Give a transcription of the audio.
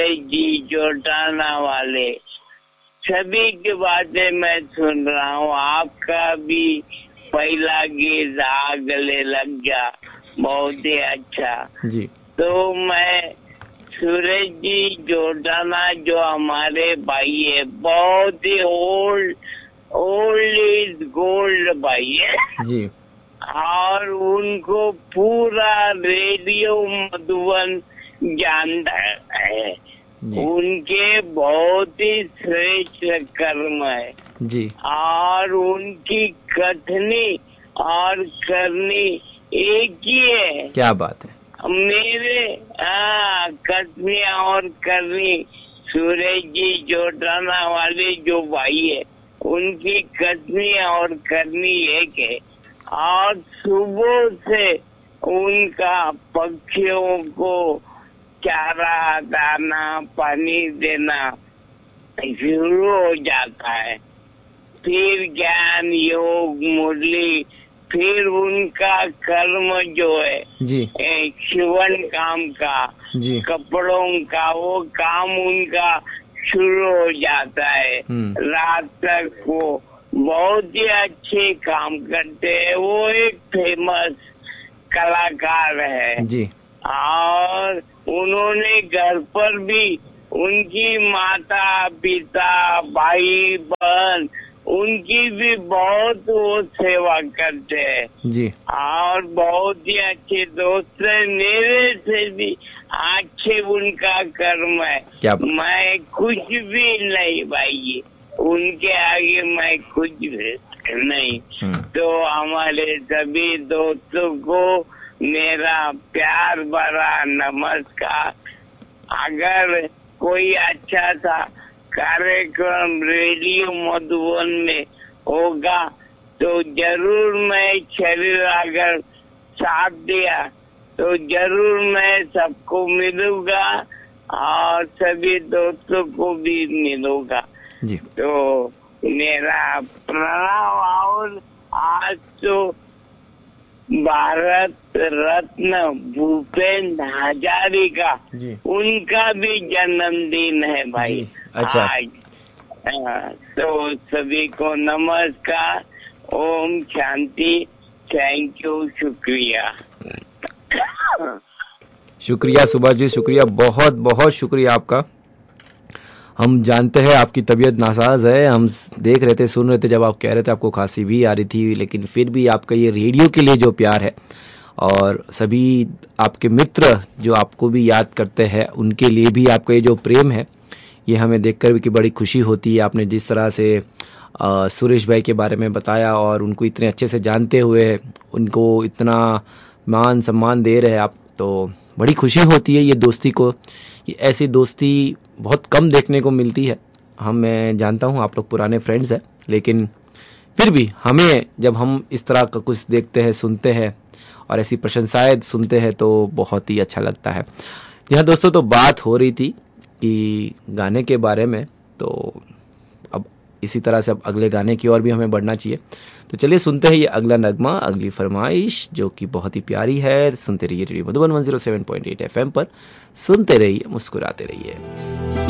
जी जोटाना वाले सभी की बातें मैं सुन रहा हूँ। आपका भी पहला गीत आ गले लग जा बहुत ही अच्छा जी। तो मैं सूरज जी जोटाना जो हमारे भाई है, बहुत ही ओल्ड इज गोल्ड भाई है जी और उनको पूरा रेडियो मधुबन जानता है। जी उनके बहुत ही श्रेष्ठ कर्म है जी और उनकी कथनी और करनी एक ही है। क्या बात है। मेरे कथनी और करनी सूरज जी जोटाना वाले जो भाई है उनकी कथनी और करनी एक है और सुबह से उनका पक्षियों को चारा दाना पानी देना शुरू हो जाता है। फिर ज्ञान योग मुरली, फिर उनका कर्म जो है जी शिवन काम का जी कपड़ों का वो काम उनका शुरू हो जाता है। रात तक वो बहुत ही अच्छे काम करते हैं। वो एक फेमस कलाकार है जी और उन्होंने घर पर भी उनकी माता पिता भाई बहन उनकी भी बहुत वो सेवा करते हैं जी और बहुत ही अच्छे दोस्त है। मेरे से भी अच्छे उनका कर्म है। क्या मैं कुछ भी नहीं भाई, उनके आगे मैं कुछ भी नहीं। तो हमारे सभी दोस्तों को मेरा प्यार भरा नमस्कार। अगर कोई अच्छा सा कार्यक्रम रेडियो मधुबन में होगा तो जरूर मैं शरीर अगर साथ दिया तो जरूर मैं सबको मिलूंगा और सभी दोस्तों को भी मिलूंगा जी। तो मेरा प्रणाम। और आज तो भारत रत्न भूपेंद्र हजारिका उनका भी जन्मदिन है भाई जी। अच्छा। आज। तो सभी को नमस्कार, ओम शांति, थैंक यू, शुक्रिया। शुक्रिया सुभाष जी, शुक्रिया, बहुत बहुत शुक्रिया आपका। हम जानते हैं आपकी तबीयत नासाज है, हम देख रहे थे सुन रहे थे जब आप कह रहे थे आपको खांसी भी आ रही थी, लेकिन फिर भी आपका ये रेडियो के लिए जो प्यार है और सभी आपके मित्र जो आपको भी याद करते हैं उनके लिए भी आपका ये जो प्रेम है ये हमें देखकर भी बड़ी खुशी होती है। आपने जिस तरह से सुरेश भाई के बारे में बताया और उनको इतने अच्छे से जानते हुए उनको इतना मान सम्मान दे रहे हैं आप, तो बड़ी खुशी होती है ये दोस्ती को। ये ऐसी दोस्ती बहुत कम देखने को मिलती है। मैं जानता हूँ आप लोग पुराने फ्रेंड्स हैं, लेकिन फिर भी हमें जब हम इस तरह का कुछ देखते हैं सुनते हैं और ऐसी प्रशंसाएं सुनते हैं तो बहुत ही अच्छा लगता है। जी हाँ दोस्तों, तो बात हो रही थी कि गाने के बारे में, तो अब इसी तरह से अब अगले गाने की ओर भी हमें बढ़ना चाहिए। तो चलिए सुनते हैं ये अगला नगमा, अगली फरमाइश जो कि बहुत ही प्यारी है। सुनते रहिए रेडियो मधुबन 107.8 FM पर, सुनते रहिए, मुस्कुराते रहिए।